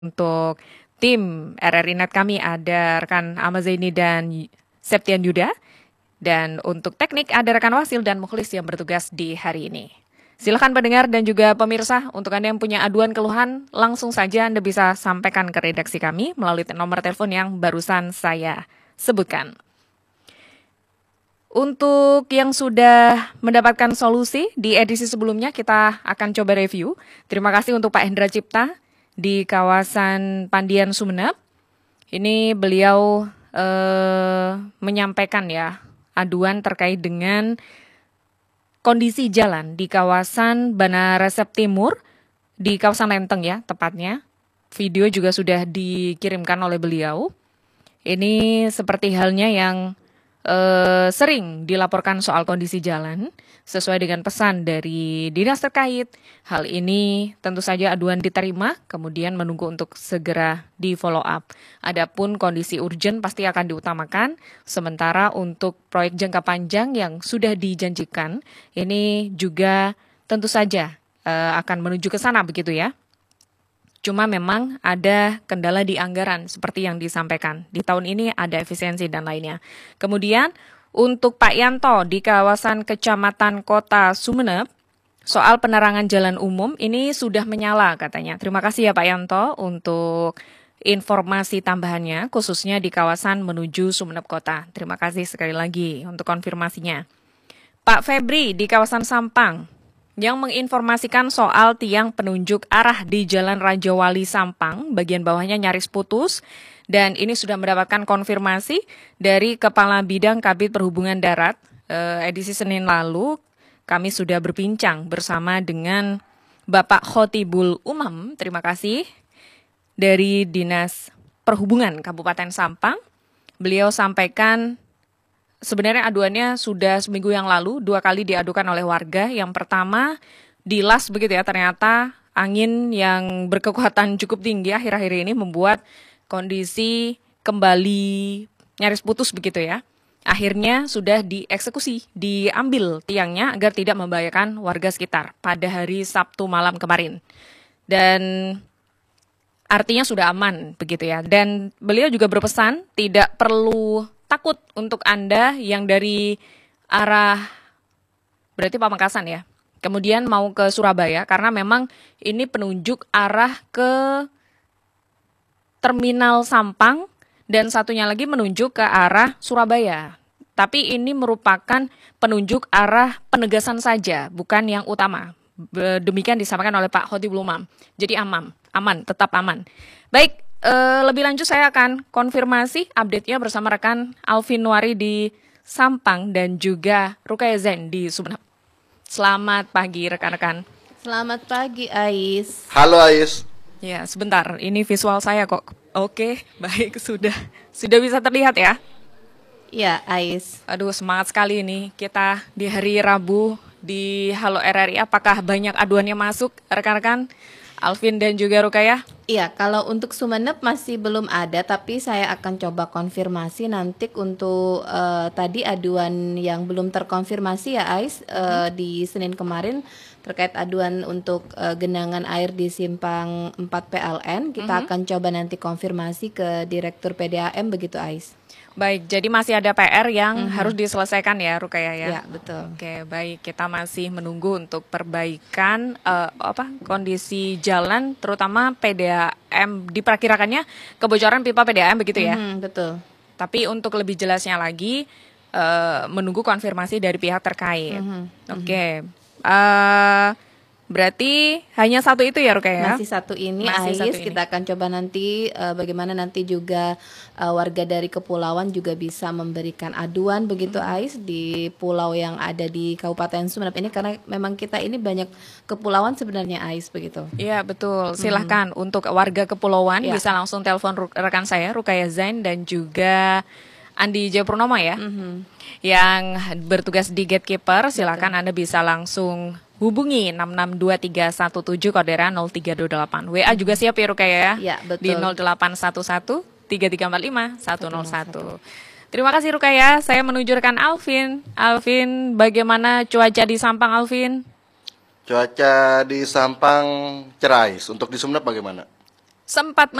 Untuk tim RRI Net kami ada rekan Ahmad Zaini dan Septian Yuda. Dan untuk teknik ada rekan Wasil dan Mukhlis yang bertugas di hari ini. Silakan pendengar dan juga pemirsa, untuk Anda yang punya aduan keluhan, langsung saja Anda bisa sampaikan ke redaksi kami melalui nomor telepon yang barusan saya sebutkan. Untuk yang sudah mendapatkan solusi di edisi sebelumnya, kita akan coba review. Terima kasih untuk Pak Hendra Cipta di kawasan Pandian Sumeneb. Ini beliau menyampaikan ya aduan terkait dengan kondisi jalan di kawasan Bana Resep Timur, di kawasan Lenteng ya tepatnya. Video juga sudah dikirimkan oleh beliau. Ini seperti halnya yang sering dilaporkan soal kondisi jalan sesuai dengan pesan dari dinas terkait. Hal ini tentu saja aduan diterima, kemudian menunggu untuk segera di follow up. Adapun kondisi urgent pasti akan diutamakan, sementara untuk proyek jangka panjang yang sudah dijanjikan, ini juga tentu saja akan menuju ke sana begitu ya. Cuma memang ada kendala di anggaran seperti yang disampaikan. Di tahun ini ada efisiensi dan lainnya. Kemudian untuk Pak Yanto di kawasan Kecamatan Kota Sumeneb, soal penerangan jalan umum ini sudah menyala katanya. Terima kasih ya Pak Yanto untuk informasi tambahannya khususnya di kawasan menuju Sumeneb Kota. Terima kasih sekali lagi untuk konfirmasinya. Pak Febri di kawasan Sampang yang menginformasikan soal tiang penunjuk arah di Jalan Raja Wali Sampang, bagian bawahnya nyaris putus, dan ini sudah mendapatkan konfirmasi dari Kepala Bidang Kabid Perhubungan Darat. Edisi Senin lalu, kami sudah berbincang bersama dengan Bapak Khotibul Umam, terima kasih, dari Dinas Perhubungan Kabupaten Sampang. Beliau sampaikan sebenarnya aduannya sudah seminggu yang lalu, 2 kali diadukan oleh warga. Yang pertama, dilas begitu ya, ternyata angin yang berkekuatan cukup tinggi akhir-akhir ini membuat kondisi kembali nyaris putus begitu ya. Akhirnya sudah dieksekusi, diambil tiangnya agar tidak membahayakan warga sekitar pada hari Sabtu malam kemarin. Dan artinya sudah aman begitu ya. Dan beliau juga berpesan tidak perlu takut untuk Anda yang dari arah berarti Pamekasan ya. Kemudian mau ke Surabaya karena memang ini penunjuk arah ke Terminal Sampang dan satunya lagi menunjuk ke arah Surabaya. Tapi ini merupakan penunjuk arah penegasan saja, bukan yang utama. Demikian disampaikan oleh Pak Khotibul Umam. Jadi aman, tetap aman. Baik, lebih lanjut saya akan konfirmasi update-nya bersama rekan Alvin Nuari di Sampang dan juga Rukaya Zain di Sumeneb. Selamat pagi rekan-rekan. Selamat pagi Ais. Halo Ais. Ya, sebentar. Ini visual saya kok. Oke, baik, sudah bisa terlihat ya? Ya, Ais. Aduh, semangat sekali ini kita di hari Rabu di Halo RRI. Apakah banyak aduannya masuk rekan-rekan? Alvin dan juga Rukaya? Iya, kalau untuk Sumeneb masih belum ada, tapi saya akan coba konfirmasi nanti untuk tadi aduan yang belum terkonfirmasi ya Ais, di Senin kemarin terkait aduan untuk genangan air di Simpang 4 PLN. Kita akan coba nanti konfirmasi ke Direktur PDAM begitu Ais. Baik, jadi masih ada PR yang harus diselesaikan ya Rukaya ya? Ya, betul. Oke, baik, kita masih menunggu untuk perbaikan kondisi jalan, terutama PDAM, diperkirakannya kebocoran pipa PDAM begitu ya? Betul. Tapi untuk lebih jelasnya lagi, menunggu konfirmasi dari pihak terkait. Oke, berarti hanya satu itu ya Rukaya? Masih satu ini Masih Ais, satu ini. kita akan coba nanti bagaimana nanti juga warga dari kepulauan juga bisa memberikan aduan begitu Ais di pulau yang ada di Kabupaten Sumeneb ini, karena memang kita ini banyak kepulauan sebenarnya Ais begitu. Iya betul, silahkan untuk warga kepulauan Ya. bisa langsung telepon rekan saya Rukaya Zain dan juga Andi Jayapurnomo ya, yang bertugas di Gatekeeper. Silakan Anda bisa langsung hubungi 662317 kodera 0328. WA juga siap ya Rukaya ya? Ya, betul. Di 0811 3345 101. Terima kasih Rukaya. Saya menuju rekan Alvin. Alvin, bagaimana cuaca di Sampang Alvin? Cuaca di Sampang cerah Ais. Untuk di Sumeneb bagaimana? sempat